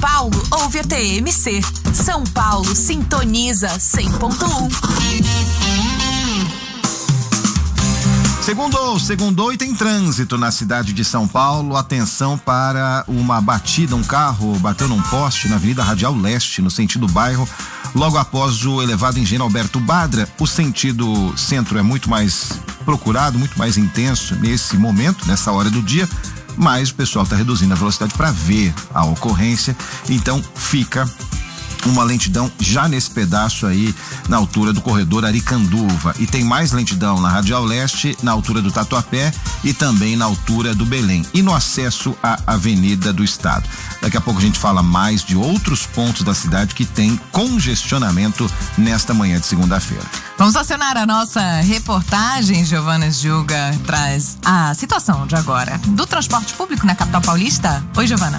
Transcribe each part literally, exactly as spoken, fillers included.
Paulo, ouve a T M C. São Paulo sintoniza cem ponto um. Segundou, segundou e tem trânsito na cidade de São Paulo. Atenção para uma batida, um carro bateu num poste na Avenida Radial Leste, no sentido bairro, logo após o elevado Engenheiro Alberto Badra. O sentido centro é muito mais procurado, muito mais intenso nesse momento, nessa hora do dia, mas o pessoal está reduzindo a velocidade para ver a ocorrência, então fica uma lentidão já nesse pedaço aí na altura do corredor Aricanduva, e tem mais lentidão na Radial Leste, na altura do Tatuapé e também na altura do Belém e no acesso à Avenida do Estado. Daqui a pouco a gente fala mais de outros pontos da cidade que tem congestionamento nesta manhã de segunda-feira. Vamos acionar a nossa reportagem. Giovana Gilga traz a situação de agora do transporte público na capital paulista. Oi, Giovana.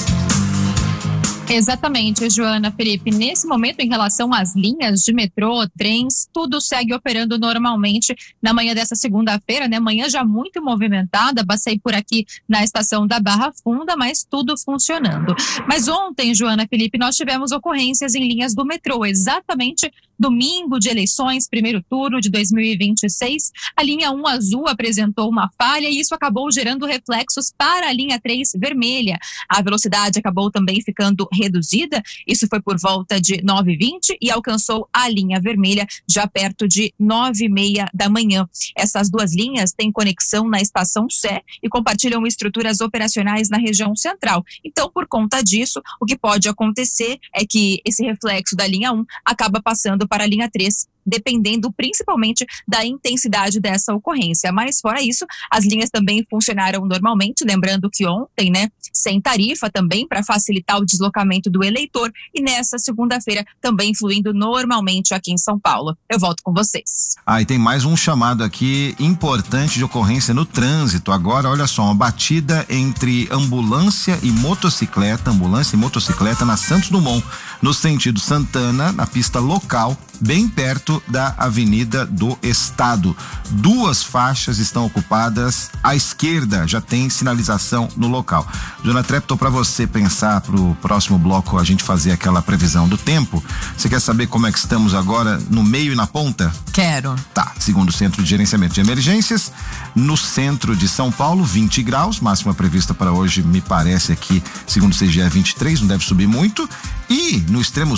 Exatamente, Joana, Felipe. Nesse momento, em relação às linhas de metrô, trens, tudo segue operando normalmente na manhã dessa segunda-feira, né? Manhã já muito movimentada, passei por aqui na estação da Barra Funda, mas tudo funcionando. Mas ontem, Joana, Felipe, nós tivemos ocorrências em linhas do metrô, exatamente domingo de eleições, primeiro turno de dois mil e vinte e seis, a linha um azul apresentou uma falha e isso acabou gerando reflexos para a linha três vermelha. A velocidade acabou também ficando reduzida, isso foi por volta de nove e vinte e alcançou a linha vermelha já perto de nove e meia da manhã. Essas duas linhas têm conexão na estação Sé e compartilham estruturas operacionais na região central. Então, por conta disso, o que pode acontecer é que esse reflexo da linha um acaba passando para a linha três, dependendo principalmente da intensidade dessa ocorrência. Mas fora isso, as linhas também funcionaram normalmente, lembrando que ontem, né, sem tarifa também para facilitar o deslocamento do eleitor, e nessa segunda-feira também fluindo normalmente aqui em São Paulo. Eu volto com vocês. Ah, e tem mais um chamado aqui importante de ocorrência no trânsito. Agora, olha só, uma batida entre ambulância e motocicleta, ambulância e motocicleta na Santos Dumont, no sentido Santana, na pista local, bem perto da Avenida do Estado. Duas faixas estão ocupadas à esquerda, já tem sinalização no local. Jona Trepton, para você pensar pro próximo bloco a gente fazer aquela previsão do tempo, você quer saber como é que estamos agora no meio e na ponta? Quero. Tá, segundo o Centro de Gerenciamento de Emergências, no centro de São Paulo, vinte graus, máxima prevista para hoje me parece aqui, segundo o C G E, vinte e três, não deve subir muito, e no extremo